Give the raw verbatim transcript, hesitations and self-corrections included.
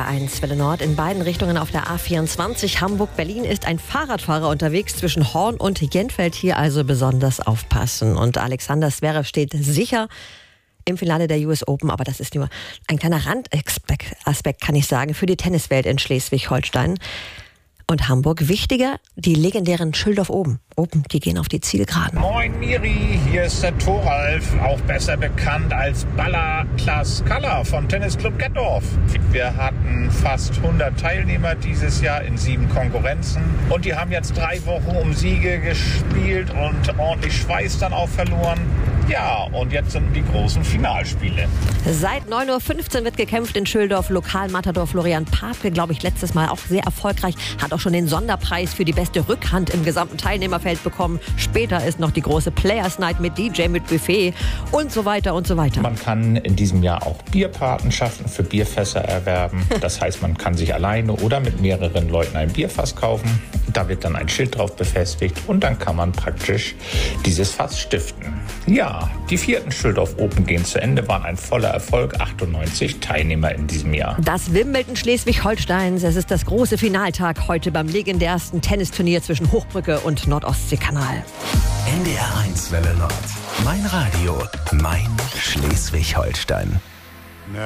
R eins Welle Nord. In beiden Richtungen auf der A vierundzwanzig Hamburg-Berlin ist ein Fahrradfahrer unterwegs zwischen Horn und Jentfeld. Hier also besonders aufpassen. Und Alexander Zverev steht sicher im Finale der U S Open. Aber das ist nur ein kleiner Randaspekt, kann ich sagen, für die Tenniswelt in Schleswig-Holstein. Und Hamburg. Wichtiger, die legendären Schildorf Open. Open, die gehen auf die Zielgeraden. Moin Miri, hier ist der Thoralf, auch besser bekannt als Baller Klaas Kaller von Tennisclub Gettorf. Wir hatten fast hundert Teilnehmer dieses Jahr in sieben Konkurrenzen. Und die haben jetzt drei Wochen um Siege gespielt und ordentlich Schweiß dann auch verloren. Ja, und jetzt sind die großen Finalspiele. Seit neun Uhr fünfzehn wird gekämpft in Schildorf. Lokalmatador Florian Papke, glaube ich, letztes Mal auch sehr erfolgreich. Hat auch schon den Sonderpreis für die beste Rückhand im gesamten Teilnehmerfeld bekommen. Später ist noch die große Players Night mit D J, mit Buffet und so weiter und so weiter. Man kann in diesem Jahr auch Bierpatenschaften für Bierfässer erwerben. Das heißt, man kann sich alleine oder mit mehreren Leuten ein Bierfass kaufen. Da wird dann ein Schild drauf befestigt und dann kann man praktisch dieses Fass stiften. Ja, die vierten Schildorf Open gehen zu Ende, waren ein voller Erfolg, achtundneunzig Teilnehmer in diesem Jahr. Das Wimbledon Schleswig-Holsteins, es ist das große Finaltag heute beim legendärsten Tennisturnier zwischen Hochbrücke und Nordostseekanal. N D R eins Welle Nord. Mein Radio, mein Schleswig-Holstein.